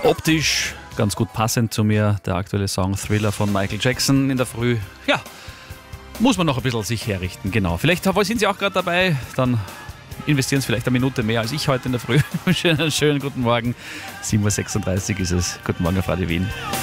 Optisch ganz gut passend zu mir, der aktuelle Song Thriller von Michael Jackson in der Früh. Ja, muss man noch ein bisschen sich herrichten, genau. Vielleicht sind Sie auch gerade dabei, dann investieren Sie vielleicht eine Minute mehr als ich heute in der Früh. Schönen guten Morgen, 7.36 Uhr ist es. Guten Morgen auf Radio Wien.